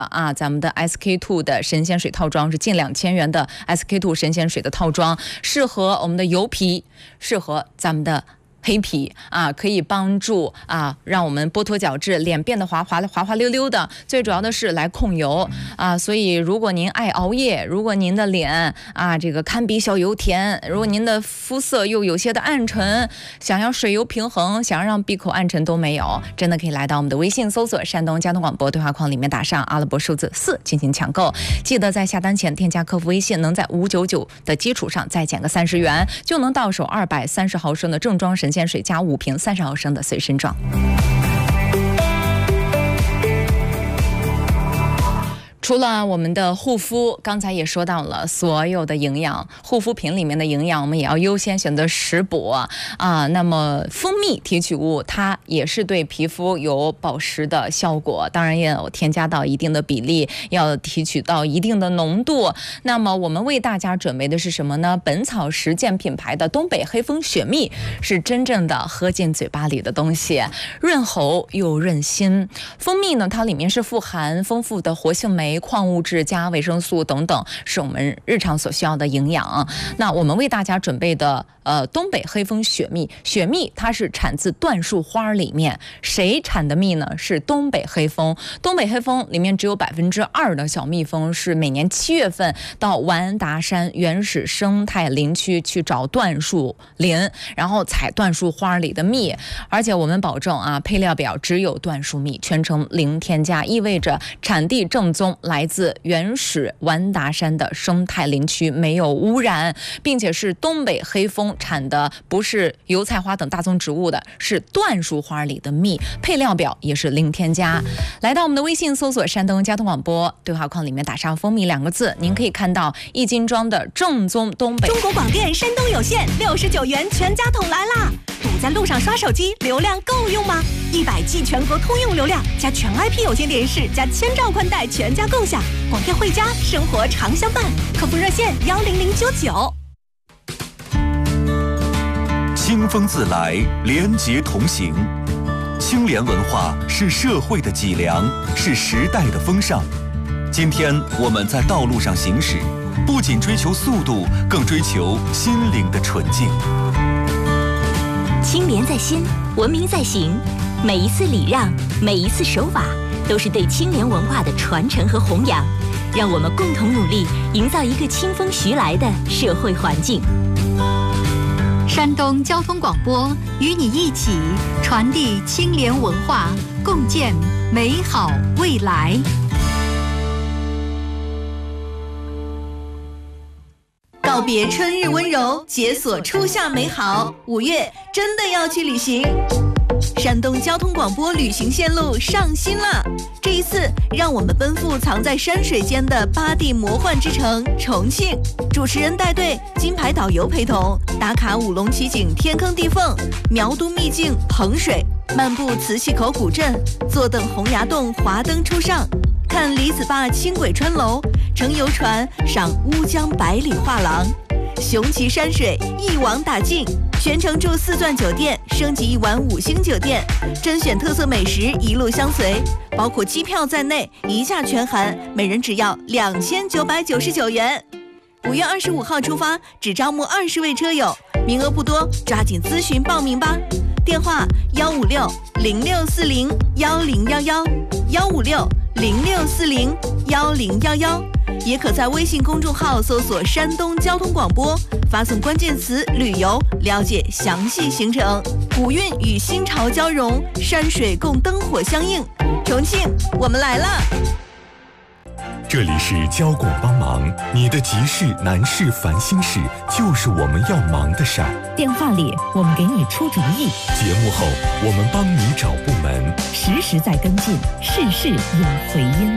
咱们的 SK2 的神仙水套装是近2000元的 SK2 神仙水的套装，适合我们的油皮，适合咱们的黑皮可以帮助让我们剥脱角质，脸变得滑滑溜溜的。最主要的是来控油所以如果您爱熬夜，如果您的脸这个堪比小油田，如果您的肤色又有些的暗沉，想要水油平衡，想要让闭口暗沉都没有，真的可以来到我们的微信搜索山东交通广播，对话框里面打上阿拉伯数字4进行抢购。记得在下单前添加客服微信，能在599的基础上再减个30元，就能到手230毫升的正装神仙水加5瓶30毫升的随身装。除了我们的护肤，刚才也说到了所有的营养，护肤品里面的营养我们也要优先选择食补那么蜂蜜提取物它也是对皮肤有保湿的效果，当然也有添加到一定的比例，要提取到一定的浓度。那么我们为大家准备的是什么呢？本草实践品牌的东北黑蜂雪蜜，是真正的喝进嘴巴里的东西，润喉又润心。蜂蜜呢，它里面是富含丰富的活性酶、矿物质加维生素等等，是我们日常所需要的营养。那我们为大家准备的东北黑蜂雪蜜，雪蜜它是产自椴树花里面，谁产的蜜呢？是东北黑蜂。东北黑蜂里面只有2%的小蜜蜂是每年7月份到完达山原始生态林区去找椴树林，然后采椴树花里的蜜，而且我们保证配料表只有椴树蜜，全程零添加，意味着产地正宗，来自原始完达山的生态林区，没有污染，并且是东北黑蜂产的不是油菜花等大宗植物的，是椴树花里的蜜，配料表也是零添加。来到我们的微信搜索山东交通广播，对话框里面打上蜂蜜2个字，您可以看到1斤装的正宗东北。 中国广电山东有线69元全家桶来啦！堵在路上刷手机，流量够用吗？100G 全国通用流量，加全 IP 有线电视，加1000兆宽带，全家共享。广电汇家，生活常相伴。客服热线10099。 清风自来，廉洁同行。清廉文化是社会的脊梁，是时代的风尚。今天我们在道路上行驶，不仅追求速度，更追求心灵的纯净。 清廉在心，文明在行。每一次礼让，每一次守法，都是对清廉文化的传承和弘扬。让我们共同努力，营造一个清风徐来的社会环境。 山东交通广播与你一起传递清廉文化，共建美好未来。 告别春日温柔，解锁初夏美好。5月真的要去旅行。山东交通广播旅行线路上新了，这一次让我们奔赴藏在山水间的8地魔幻之城重庆。主持人带队，金牌导游陪同，打卡五龙奇景天坑地缝，苗都秘境彭水，漫步磁器口古镇，坐等洪崖洞华灯初上，看李子坝轻轨穿楼，乘游船赏乌江百里画廊。雄奇山水一网打尽，全程住4钻酒店，升级1晚5星酒店，甄选特色美食一路相随，包括机票在内，一价全含，每人只要2999元。5月25号出发，只招募20位车友，名额不多，抓紧咨询报名吧。电话156-0640-10111，156-0640-10111，也可在微信公众号搜索山东交通广播，发送关键词旅游，了解详细行程。古韵与新潮交融，山水共灯火相映，重庆我们来了。 这里是交广帮忙，你的急事难事烦心事就是我们要忙的事儿。 电话里我们给你出主意， 节目后我们帮你找部门， 实时在跟进，事事有回音。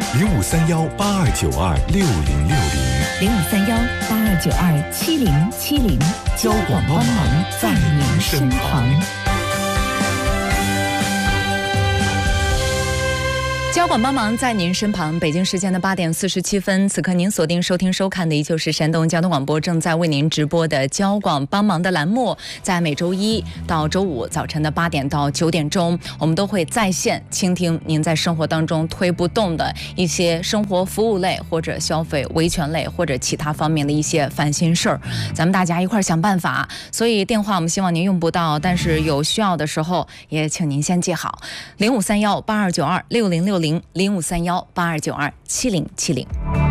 053182926060，053182927070，交广帮忙在您身旁。 交管帮忙在您身旁，北京时间的8点47分，此刻您锁定收听收看的依旧是山东交通广播正在为您直播的交管帮忙的栏目，在每周一到周五早晨的8点到9点钟，我们都会在线倾听您在生活当中推不动的一些生活服务类或者消费维权类或者其他方面的一些烦心事儿，咱们大家一块儿想办法。所以电话我们希望您用不到，但是有需要的时候也请您先记好053182926060053182927070。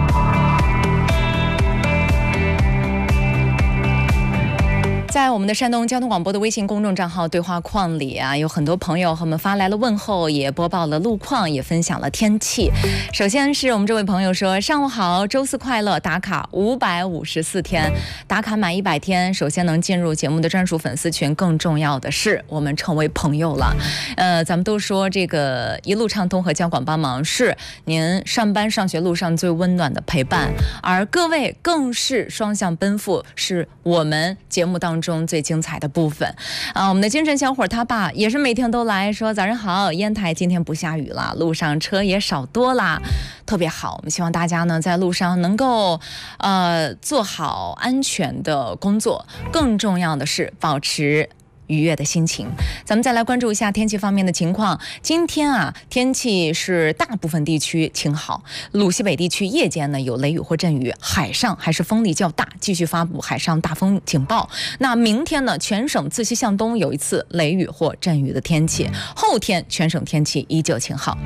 在我们的山东交通广播的微信公众账号对话框里啊，有很多朋友和我们发来了问候，也播报了路况，也分享了天气。首先是我们这位朋友说，上午好，周四快乐，打卡554天，打卡满100天，首先能进入节目的专属粉丝群，更重要的是我们成为朋友了。咱们都说这个一路畅通和交管帮忙是您上班上学路上最温暖的陪伴，而各位更是双向奔赴，是我们节目当中最精彩的部分我们的精神小伙他爸也是每天都来说，早上好，烟台今天不下雨了，路上车也少多啦，特别好。我们希望大家呢在路上能够做好安全的工作，更重要的是保持愉悦的心情。咱们再来关注一下天气方面的情况。今天啊，天气是大部分地区晴好，鲁西北地区夜间呢有雷雨或阵雨，海上还是风力较大，继续发布海上大风警报。那明天呢，全省自西向东有一次雷雨或阵雨的天气，后天全省天气依旧晴好。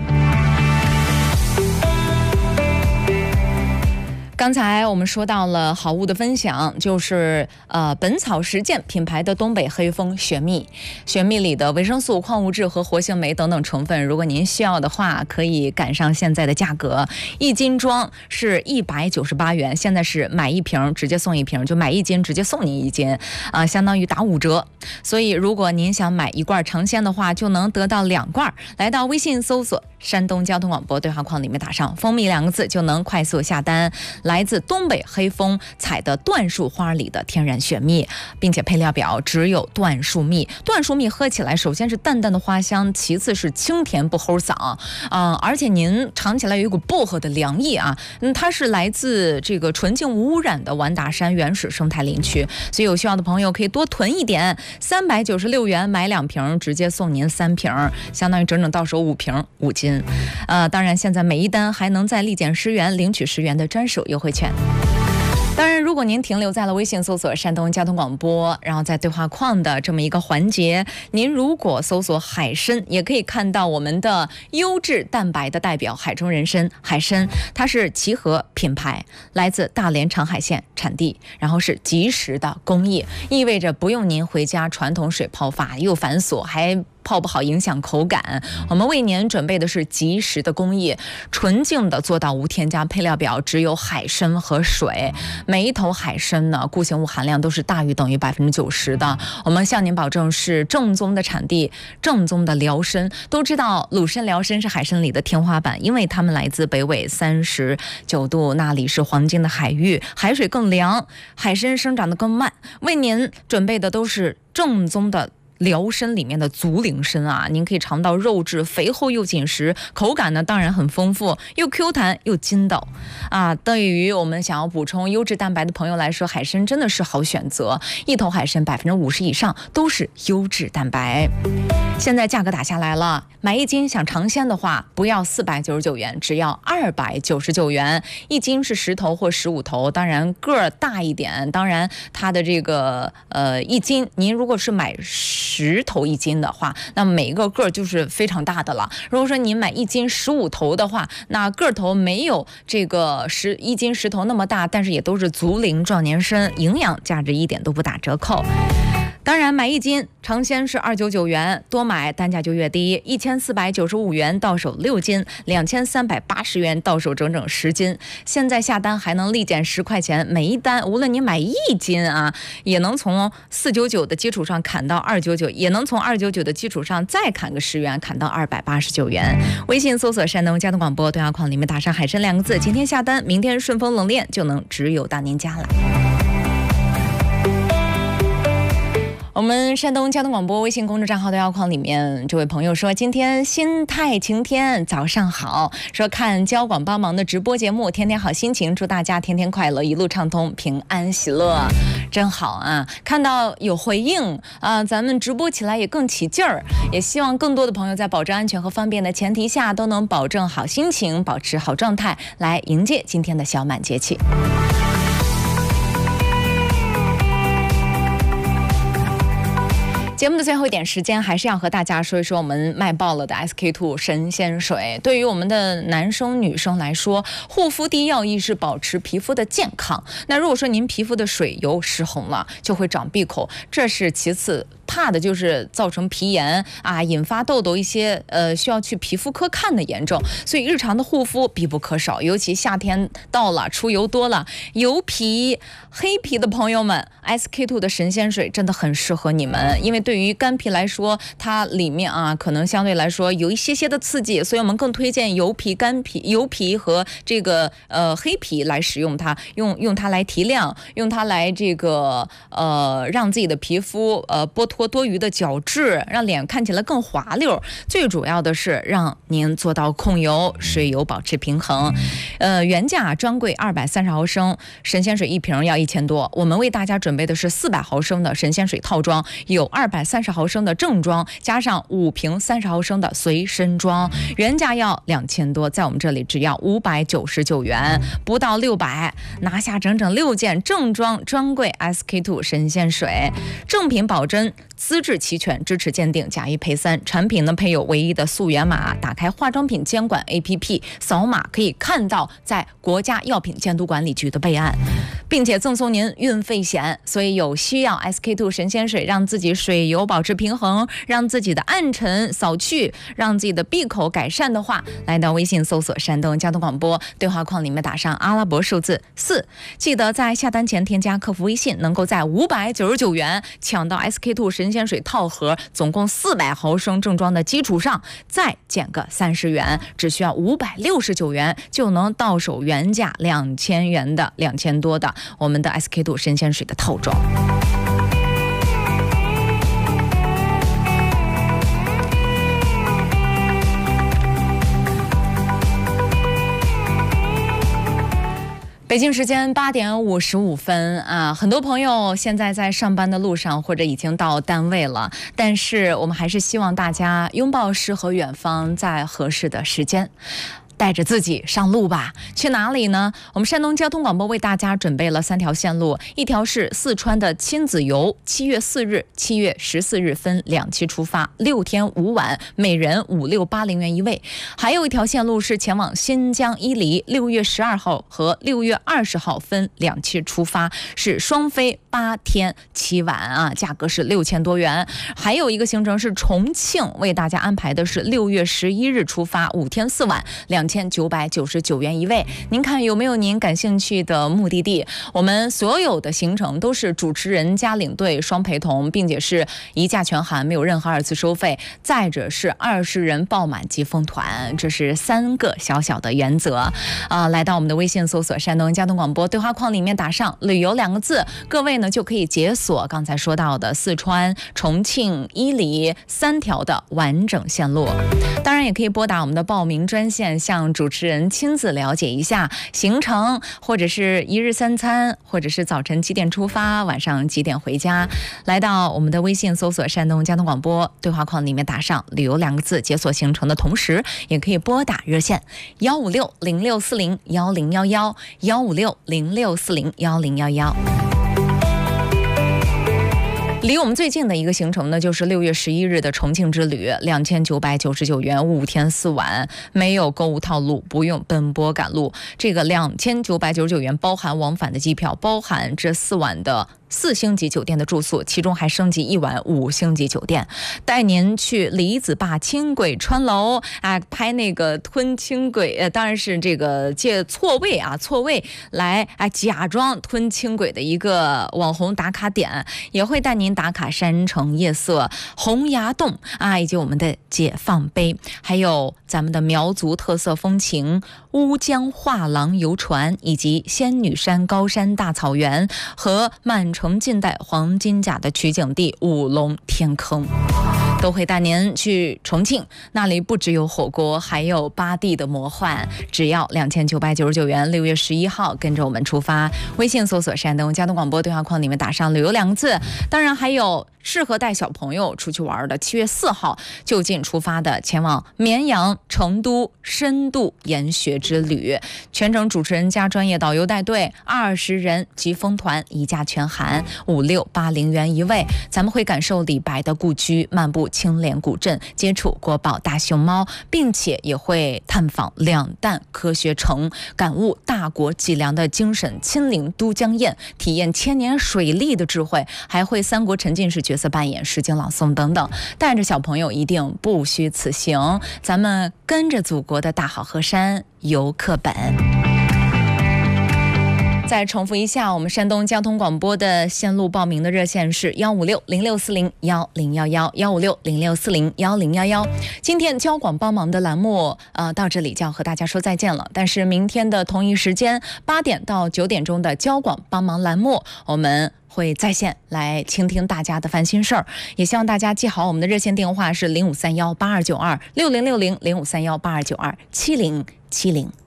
刚才我们说到了好物的分享，就是本草实践品牌的东北黑蜂雪蜜，雪蜜里的维生素、矿物质和活性酶等等成分，如果您需要的话，可以赶上现在的价格，一斤装是198元，现在是买一瓶直接送一瓶，就买1斤直接送您1斤相当于打5折。所以如果您想买1罐尝鲜的话，就能得到2罐。来到微信搜索山东交通广播对话框里面打上蜂蜜2个字，就能快速下单。来自东北黑蜂采的椴树花里的天然雪蜜，并且配料表只有椴树蜜。椴树蜜喝起来首先是淡淡的花香，其次是清甜不齁嗓而且您尝起来有一股薄荷的凉意它是来自这个纯净无污染的完达山原始生态林区，所以有需要的朋友可以多囤一点，396元买2瓶，直接送您3瓶，相当于整整到手5瓶5斤。当然现在每一单还能在立减10元领取10元的专属优惠券。当然如果您停留在了微信搜索山东交通广播，然后在对话框的这么一个环节，您如果搜索海参，也可以看到我们的优质蛋白的代表海中人参。海参它是齐禾品牌，来自大连长海县产地，然后是即食的工艺，意味着不用您回家传统水泡法，又繁琐还泡不好影响口感。我们为您准备的是即食的工艺，纯净的做到无添加，配料表只有海参和水。每一头海参呢，固形物含量都是大于等于90%的。我们向您保证是正宗的产地，正宗的辽参。都知道鲁参、辽参是海参里的天花板，因为它们来自北纬39度，那里是黄金的海域，海水更凉，海参生长得更慢。为您准备的都是正宗的辽参里面的足陵参您可以尝到肉质肥厚又紧实，口感呢当然很丰富，又 Q 弹又筋道对于我们想要补充优质蛋白的朋友来说，海参真的是好选择。一头海参50%以上都是优质蛋白。现在价格打下来了，买1斤想尝鲜的话，不要499元，只要299元。1斤是10头或15头，当然个儿大一点，当然它的这个1斤，您如果是买10头1斤的话，那每一个个儿就是非常大的了。如果说您买1斤15头的话，那个头没有这个1斤10头那么大，但是也都是足龄壮年参，营养价值一点都不打折扣。当然买1斤尝鲜是299元，多买单价就越低，1495元到手6斤，2380元到手整整10斤。现在下单还能立减10块钱，每一单无论你买1斤也能从499的基础上砍到299，也能从299的基础上再砍个10元，砍到289元。微信搜索山东交通广播，对话框里面打上海参2个字，今天下单，明天顺丰冷链就能直邮到您家来。 我们山东交通广播微信公众账号的要框里面，这位朋友说今天心态晴天，早上好，说看交广帮忙的直播节目，天天好心情，祝大家天天快乐，一路畅通，平安喜乐，真好啊！看到有回应啊，咱们直播起来也更起劲儿，也希望更多的朋友在保证安全和方便的前提下，都能保证好心情，保持好状态，来迎接今天的小满节气。节目的最后一点时间，还是要和大家说一说我们卖爆了的 SK2 神仙水。对于我们的男生女生来说，护肤第一要义是保持皮肤的健康。那如果说您皮肤的水油失衡了，就会长闭口，这是其次。怕的就是造成皮炎啊，引发痘痘，一些需要去皮肤科看的严重，所以日常的护肤必不可少，尤其夏天到了，出油多了，油皮、黑皮的朋友们 ，SK2 的神仙水真的很适合你们，因为对于干皮来说，它里面啊可能相对来说有一些的刺激，所以我们更推荐油皮、干皮、油皮和这个黑皮来使用它，用它来提亮，用它来这个让自己的皮肤剥脱多余的角质，让脸看起来更滑溜。最主要的是让您做到控油，水油保持平衡。原价专柜230毫升神仙水一瓶要1000多，我们为大家准备的是400毫升的神仙水套装，有230毫升的正装，加上5瓶30毫升的随身装，原价要2000多，在我们这里只要599元，不到600，拿下整整6件正装专柜 SK2 神仙水，正品保真，资质齐全，支持鉴定，假1赔3。产品呢配有唯一的溯源码，打开化妆品监管 APP， 扫码可以看到在国家药品监督管理局的备案，并且赠送您运费险。所以有需要 SK2 神仙水让自己水油保持平衡，让自己的暗沉扫去，让自己的闭口改善的话，来到微信搜索山东交通广播，对话框里面打上阿拉伯数字4，记得在下单前添加客服微信，能够在599元抢到 SK2 神仙水套盒，总共400毫升正装的基础上再减个30元，只需要569元就能到手原价2000元的2000多的我们的 SK2 神仙水的套装。北京时间8点55分啊，很多朋友现在在上班的路上或者已经到单位了，但是我们还是希望大家拥抱诗和远方，在合适的时间带着自己上路吧。去哪里呢？我们山东交通广播为大家准备了3条线路，一条是四川的亲子游，7月4日、7月14日分2期出发，6天5晚，每人5680元一位。还有一条线路是前往新疆伊犁，6月12号和6月20号分2期出发，是双飞8天7晚啊，价格是6000多元。还有一个行程是重庆，为大家安排的是6月11日出发，5天4晚，2999元一位。您看有没有您感兴趣的目的地？我们所有的行程都是主持人加领队双陪同，并且是一价全含，没有任何2次收费。再者是20人爆满即封团，这是3个小小的原则来到我们的微信搜索山东交通广播，对话框里面打上旅游2个字，各位呢就可以解锁刚才说到的四川、重庆、伊犁3条的完整线路。当然也可以拨打我们的报名专线，向主持人亲自了解一下行程，或者是1日3餐，或者是早晨几点出发，晚上几点回家。来到我们的微信搜索山东交通广播，对话框里面打上旅游2个字，解锁行程的同时也可以拨打热线156-0640-1011 156-0640-1011。离我们最近的一个行程呢，就是6月11日的重庆之旅，2999元5天4晚，没有购物套路，不用奔波赶路。这个2999元包含往返的机票，包含这4晚的4星级酒店的住宿，其中还升级1晚5星级酒店，带您去李子坝轻轨穿楼啊，拍那个吞轻轨，当然是这个借错位来假装吞轻轨的一个网红打卡点，也会带您打卡山城夜色、洪崖洞啊，以及我们的解放碑，还有咱们的苗族特色风情乌江画廊游船，以及仙女山高山大草原和满城近代黄金甲的取景地五龙天坑。都会带您去重庆，那里不只有火锅，还有8地的魔幻，只要2999元。6月11号跟着我们出发，微信搜索山东交通广播，对话框里面打上旅游2个字。当然还有适合带小朋友出去玩的7月4号就近出发的前往绵阳、成都深度研学之旅，全程主持人加专业导游带队，20人疾风团一价全含5680元一位。咱们会感受李白的故居，漫步青莲古镇，接触国宝大熊猫，并且也会探访两弹科学城，感悟大国脊梁的精神，亲临都江堰，体验千年水利的智慧，还会三国沉浸式角色扮演、诗经朗诵等等。带着小朋友一定不虚此行，咱们跟着祖国的大好河山游课本。再重复一下，我们山东交通广播的线路报名的热线是156-0640-1011，156-0640-1011。今天交广帮忙的栏目到这里就要和大家说再见了，但是明天的同一时间8点到9点钟的交广帮忙栏目，我们会在线来倾听大家的烦心事儿，也希望大家记好我们的热线电话是053182926060，053182927070。